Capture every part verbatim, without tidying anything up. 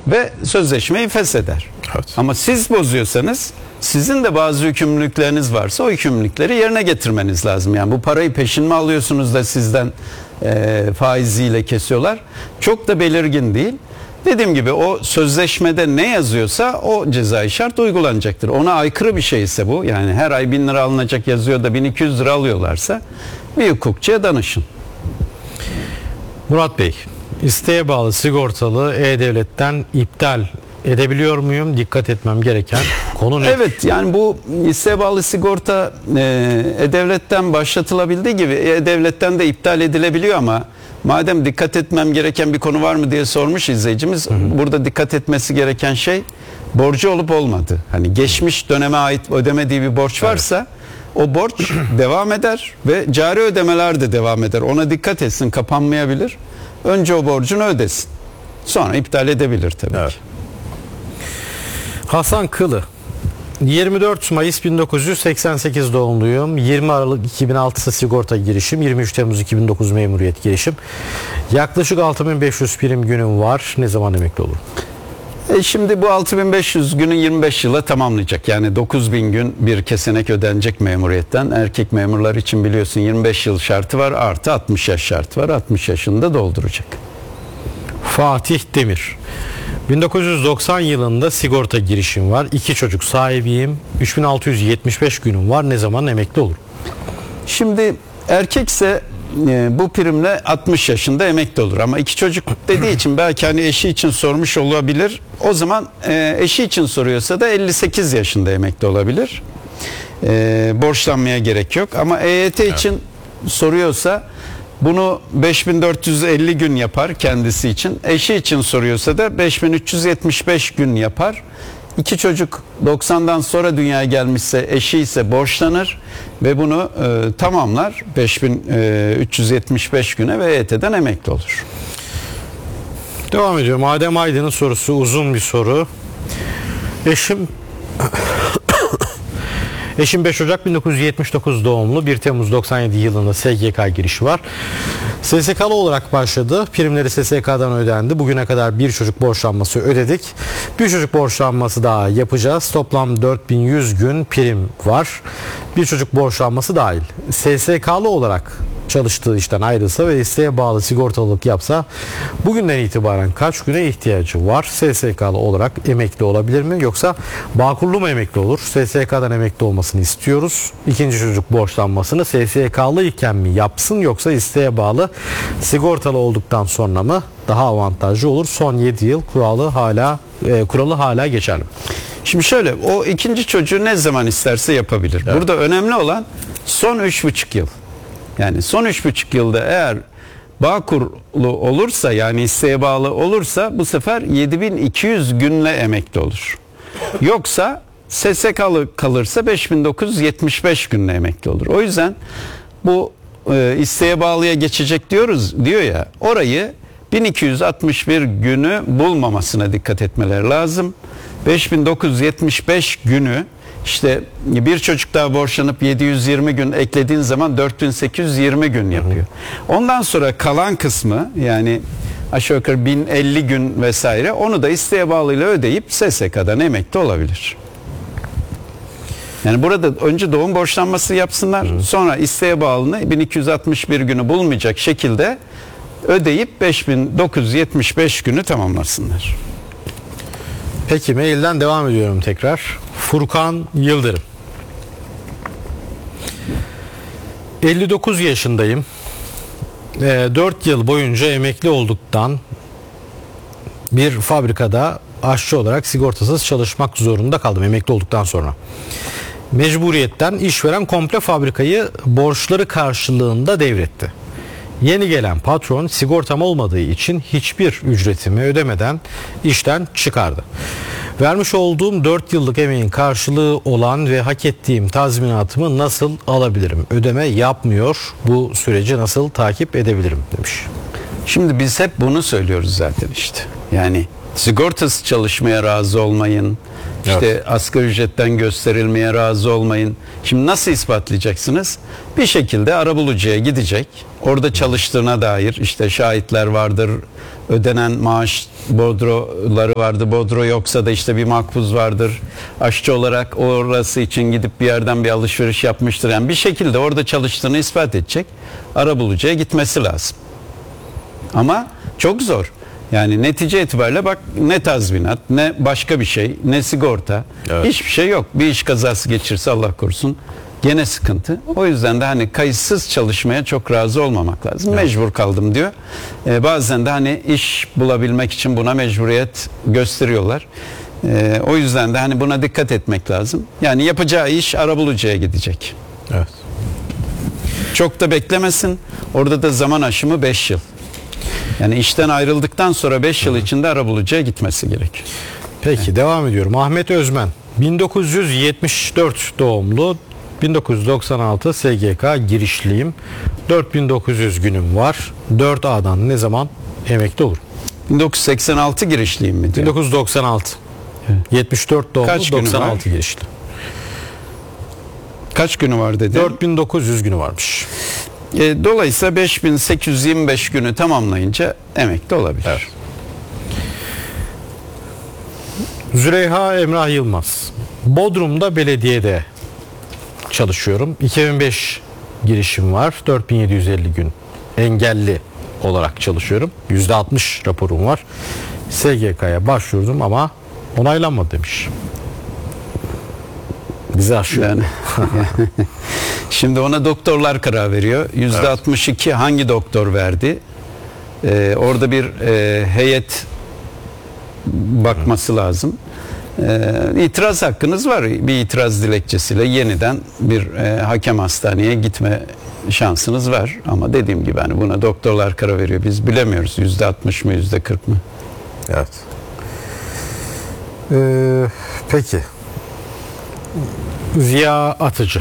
ve sözleşmeyi fesheder. Evet. Ama siz bozuyorsanız sizin de bazı yükümlülükleriniz varsa o yükümlülükleri yerine getirmeniz lazım. Yani bu parayı peşin mi alıyorsunuz da sizden e, faiziyle kesiyorlar? Çok da belirgin değil. Dediğim gibi o sözleşmede ne yazıyorsa o cezai şart uygulanacaktır. Ona aykırı bir şeyse bu, yani her ay bin lira alınacak yazıyor da bin iki yüz lira alıyorlarsa bir hukukçuya danışın. Murat Bey, isteğe bağlı sigortalı E-Devlet'ten iptal edebiliyor muyum? Dikkat etmem gereken konu ne? Evet, yani bu isteğe bağlı sigorta E-Devlet'ten başlatılabildiği gibi E-Devlet'ten de iptal edilebiliyor ama madem dikkat etmem gereken bir konu var mı diye sormuş izleyicimiz. Hı hı. Burada dikkat etmesi gereken şey borcu olup olmadı. Hani geçmiş döneme ait ödemediği bir borç varsa evet, o borç devam eder ve cari ödemeler de devam eder. Ona dikkat etsin, kapanmayabilir. Önce o borcunu ödesin. Sonra iptal edebilir tabii evet ki. Hasan Kılı, yirmi dört Mayıs bin dokuz yüz seksen sekiz doğumluyum. yirmi Aralık iki bin altı sigorta girişim, yirmi üç Temmuz iki bin dokuz memuriyet girişim. Yaklaşık altı bin beş yüz prim günüm var. Ne zaman emekli olurum? E şimdi bu altı bin beş yüz günü yirmi beş yıla tamamlayacak. Yani dokuz bin gün bir kesenek ödenecek memuriyetten. Erkek memurlar için biliyorsun yirmi beş yıl şartı var, artı altmış yaş şartı var. altmış yaşında dolduracak. Fatih Demir, bin dokuz yüz doksan yılında sigorta girişim var. İki çocuk sahibiyim. üç bin altı yüz yetmiş beş günüm var. Ne zaman emekli olurum? Şimdi erkekse e, bu primle altmış yaşında emekli olur. Ama iki çocuk dediği için belki hani eşi için sormuş olabilir. O zaman e, eşi için soruyorsa da elli sekiz yaşında emekli olabilir. E, borçlanmaya gerek yok. Ama E Y T için evet, soruyorsa bunu beş bin dört yüz elli gün yapar kendisi için. Eşi için soruyorsa da beş bin üç yüz yetmiş beş gün yapar. İki çocuk doksandan sonra dünyaya gelmişse, eşi ise borçlanır ve bunu e, tamamlar beş bin üç yüz yetmiş beş güne ve E Y T'den emekli olur. Devam ediyorum. Adem Aydın'ın sorusu uzun bir soru. Eşim Eşim beş Ocak bin dokuz yüz yetmiş dokuz doğumlu, bir Temmuz doksan yedi yılında S G K girişi var. S S K'lı olarak başladı. Primleri S S K'dan ödendi. Bugüne kadar bir çocuk borçlanması ödedik. Bir çocuk borçlanması daha yapacağız. Toplam dört bin yüz gün prim var. Bir çocuk borçlanması dahil. S S K'lı olarak çalıştığı işten ayrılsa ve isteğe bağlı sigortalılık yapsa bugünden itibaren kaç güne ihtiyacı var? S S K'lı olarak emekli olabilir mi? Yoksa Bağkurlu mu emekli olur? S S K'dan emekli olmasını istiyoruz. İkinci çocuk borçlanmasını S S K'lı iken mi yapsın, yoksa isteğe bağlı sigortalı olduktan sonra mı daha avantajlı olur? Son yedi yıl kuralı hala e, kuralı hala geçerli. Şimdi şöyle, o ikinci çocuğu ne zaman isterse yapabilir. Evet. Burada önemli olan son üç buçuk yıl. Yani son üç buçuk yılda eğer Bağkurlu olursa, yani isteğe bağlı olursa, bu sefer yedi bin iki yüz günle emekli olur. Yoksa S S K'lı kalırsa beş bin dokuz yüz yetmiş beş günle emekli olur. O yüzden bu e, isteğe bağlıya geçecek diyoruz diyor ya, orayı bin iki yüz altmış bir günü bulmamasına dikkat etmeleri lazım. beş bin dokuz yüz yetmiş beş günü işte bir çocuk daha borçlanıp yedi yüz yirmi gün eklediğin zaman dört bin sekiz yüz yirmi gün yapıyor. Ondan sonra kalan kısmı, yani aşağı yukarı bin elli gün vesaire, onu da isteğe bağlıyla ödeyip S S K'dan emekli olabilir. Yani burada önce doğum borçlanması yapsınlar, hı, sonra isteğe bağlını bin iki yüz altmış bir günü bulmayacak şekilde ödeyip beş bin dokuz yüz yetmiş beş günü tamamlasınlar. Peki, mailden devam ediyorum tekrar. Furkan Yıldırım. elli dokuz yaşındayım. dört yıl boyunca emekli olduktan bir fabrikada aşçı olarak sigortasız çalışmak zorunda kaldım emekli olduktan sonra. Mecburiyetten işveren komple fabrikayı borçları karşılığında devretti. Yeni gelen patron sigortam olmadığı için hiçbir ücretimi ödemeden işten çıkardı. Vermiş olduğum dört yıllık emeğin karşılığı olan ve hak ettiğim tazminatımı nasıl alabilirim? Ödeme yapmıyor. Bu süreci nasıl takip edebilirim demiş. Şimdi biz hep bunu söylüyoruz zaten işte. Yani sigortasız çalışmaya razı olmayın. İşte Evet. asgari ücretten gösterilmeye razı olmayın. Şimdi nasıl ispatlayacaksınız? Bir şekilde arabulucuya gidecek. Orada çalıştığına dair işte şahitler vardır. Ödenen maaş bodroları vardır. Bodro yoksa da işte bir makbuz vardır. Aşçı olarak orası için gidip bir yerden bir alışveriş yapmıştır. Yani bir şekilde orada çalıştığını ispat edecek. Arabulucuya gitmesi lazım. Ama çok zor. Yani netice itibariyle bak, ne tazminat, ne başka bir şey, ne sigorta, Evet. hiçbir şey yok. Bir iş kazası geçirse Allah korusun gene sıkıntı. O yüzden de hani kayıtsız çalışmaya çok razı olmamak lazım. Evet. Mecbur kaldım diyor. Ee, bazen de hani iş bulabilmek için buna mecburiyet gösteriyorlar. Ee, o yüzden de hani buna dikkat etmek lazım. Yani yapacağı iş arabulucuya gidecek. Evet. Çok da beklemesin. Orada da zaman aşımı beş yıl. Yani işten ayrıldıktan sonra beş yıl içinde arabulucuya gitmesi gerekiyor. Peki devam ediyorum. Ahmet Özmen bin dokuz yüz yetmiş dört doğumlu, bin dokuz yüz doksan altı S G K girişliyim. dört bin dokuz yüz günüm var. dört A'dan ne zaman emekli olurum? bin dokuz yüz seksen altı girişliyim mi diyor. bin dokuz yüz doksan altı. yetmiş dört doğumlu, Kaç günü doksan altı var? girişli. Kaç günü var dedi? dört bin dokuz yüz günü varmış. E, dolayısıyla beş bin sekiz yüz yirmi beş günü tamamlayınca emekli olabilir. Evet. Züleyha Emrah Yılmaz. Bodrum'da belediyede çalışıyorum. iki bin beş girişim var. dört bin yedi yüz elli gün engelli olarak çalışıyorum. yüzde altmış raporum var. S G K'ya başvurdum ama onaylanmadı demiş. Bizi aşıyor. Yani şimdi ona doktorlar karar veriyor. yüzde altmış iki hangi doktor verdi? Ee, orada bir e, heyet bakması lazım. Ee, itiraz hakkınız var. Bir itiraz dilekçesiyle yeniden bir e, hakem hastaneye gitme şansınız var. Ama dediğim gibi hani buna doktorlar karar veriyor. Biz bilemiyoruz yüzde altmış mı yüzde kırk mı? Evet. Ee, peki. Ziya Atıcı.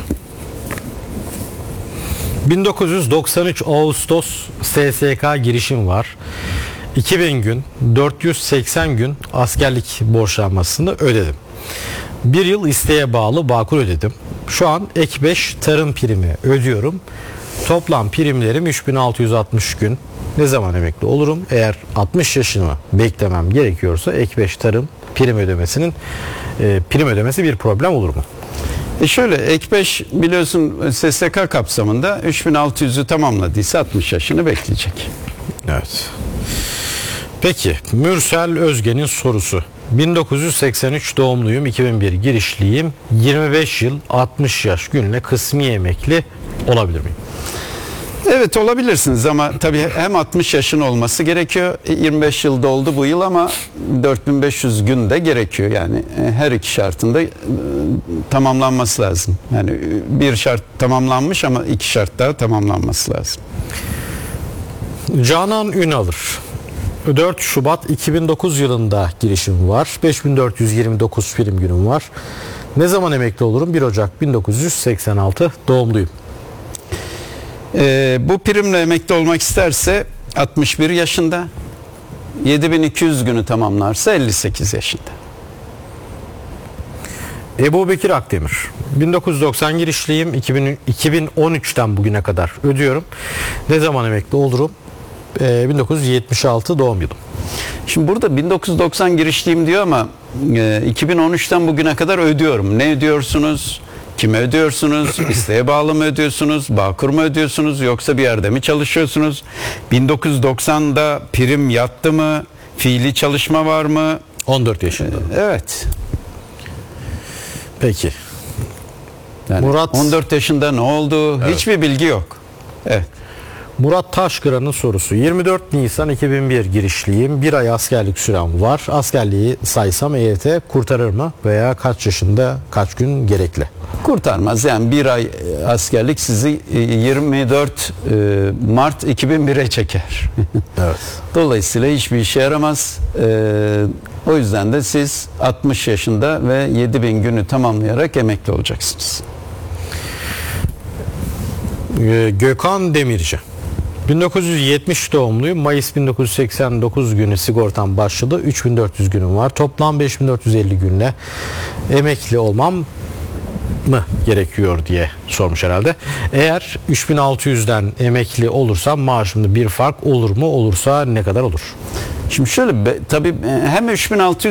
bin dokuz yüz doksan üç Ağustos S S K girişim var. iki bin gün, dört yüz seksen gün askerlik borçlanmasını ödedim. Bir yıl isteğe bağlı Bağkur ödedim. Şu an ek beş tarım primi ödüyorum. Toplam primlerim üç bin altı yüz altmış gün. Ne zaman emekli olurum? Eğer altmış yaşını beklemem gerekiyorsa ek beş tarım prim ödemesinin e, prim ödemesi bir problem olur mu? E şöyle, ek beş biliyorsun S S K kapsamında üç bin altı yüzü tamamladıysa altmış yaşını bekleyecek. Evet. Peki Mürsel Özge'nin sorusu. bin dokuz yüz seksen üç doğumluyum, iki bin bir girişliyim. yirmi beş yıl altmış yaş günle kısmi emekli olabilir miyim? Evet, olabilirsiniz ama tabii hem altmış yaşın olması gerekiyor. yirmi beş yıl doldu bu yıl ama dört bin beş yüz gün de gerekiyor. Yani her iki şartında e, tamamlanması lazım. Yani bir şart tamamlanmış ama iki şart daha tamamlanması lazım. Canan Ünalır. dört Şubat iki bin dokuz yılında girişim var. beş bin dört yüz yirmi dokuz prim günüm var. Ne zaman emekli olurum? bir Ocak bin dokuz yüz seksen altı doğumluyum. Ee, bu primle emekli olmak isterse altmış bir yaşında, yedi bin iki yüz günü tamamlarsa elli sekiz yaşında. Ebu Bekir Akdemir. bin dokuz yüz doksan girişliyim. iki bin, iki bin on üçten bugüne kadar ödüyorum. Ne zaman emekli olurum? Ee, bin dokuz yüz yetmiş altı doğum yılım. Şimdi burada bin dokuz yüz doksan girişliyim diyor ama e, iki bin on üçten bugüne kadar ödüyorum. Ne ödüyorsunuz? Kime ödüyorsunuz? İsteğe bağlı mı ödüyorsunuz? Bağkur mu ödüyorsunuz? Yoksa bir yerde mi çalışıyorsunuz? bin dokuz yüz doksanda prim yattı mı? Fiili çalışma var mı? on dört yaşında. Evet. Peki. Yani Murat- on dört yaşında ne oldu? Hiçbir bilgi yok. Evet. Murat Taşkıran'ın sorusu. yirmi dört Nisan iki bin bir girişliyim. Bir ay askerlik sürem var. Askerliği saysam E Y T kurtarır mı? Veya kaç yaşında kaç gün gerekli? Kurtarmaz. Yani bir ay e, askerlik sizi e, yirmi dört e, Mart iki bin bire çeker. Evet. Dolayısıyla hiçbir işe yaramaz. E, o yüzden de siz altmış yaşında ve yedi bin günü tamamlayarak emekli olacaksınız. Ee, Gökhan Demirci. bin dokuz yüz yetmiş doğumluyum. Mayıs bin dokuz yüz seksen dokuz günü sigortam başladı. üç bin dört yüz günüm var. Toplam beş bin dört yüz elli günle emekli olmam mı gerekiyor diye sormuş herhalde. Eğer üç bin altı yüzden emekli olursam maaşımda bir fark olur mu? Olursa ne kadar olur? Şimdi şöyle be, tabii hem üç bin altı yüz